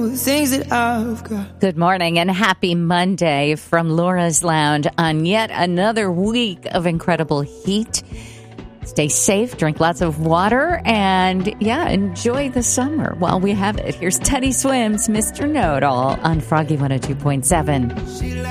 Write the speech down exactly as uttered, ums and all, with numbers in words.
things that I've got. Good morning and happy Monday from Laura's Lounge on yet another week of incredible heat. Stay safe, drink lots of water, and yeah, enjoy the summer while we have it. Here's Teddy Swims, Mister Know-It-All on Froggy one oh two point seven.